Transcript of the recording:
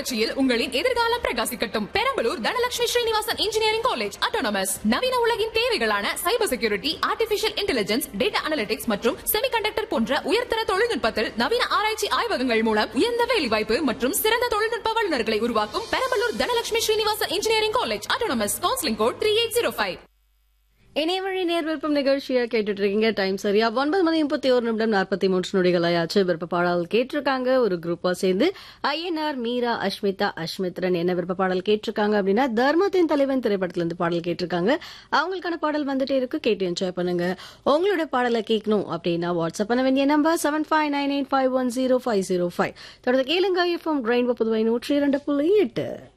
புரட்சியில் உங்களின் எதிர்காலம் பிரகாசிக்கட்டும். Perambalur Dhanalakshmi Srinivasan engineering college autonomous. நவீன உலகின் தேவைகளான cyber security, artificial intelligence, data analytics மற்றும் செமிகண்டக்டர் போன்ற உயர்தர தொழில்நுட்பத்தில் நவீன ஆராய்ச்சி ஆய்வகங்கள் மூலம் உயர்ந்த வேலைவாய்ப்பு மற்றும் சிறந்த தொழில்நுட்ப வல்லுநர்களை உருவாக்கும் Perambalur Dhanalakshmi Srinivasan engineering college autonomous. Counselling code 3805. இணையவழி நேர்விருப்பம் நிகழ்ச்சியை கேட்டுட்டு இருக்கீங்க. டைம் சரியா 9:31 ஆயாச்சு. விருப்ப பாடல் கேட்டிருக்காங்க ஒரு குரூப்பா சேர்ந்து. ஐயனார், மீரா, அஷ்மிதா, அஷ்மித்ரன் என்ன விருப்ப பாடல் கேட்டிருக்காங்க அப்படின்னா தர்மத்தின் தலைவன் திரைப்படத்துல இருந்து பாடல் கேட்டிருக்காங்க. அவங்களுக்கான பாடல் வந்துட்டே இருக்கு, கேட்டு என்ஜாய் பண்ணுங்க. உங்களோட பாடலை கேட்கணும் அப்படின்னா வாட்ஸ்அப் பண்ண வேண்டிய நம்பர் 7598510505. தொடர்ந்து கேளுங்க. FM rainbow Puduvai 102.8.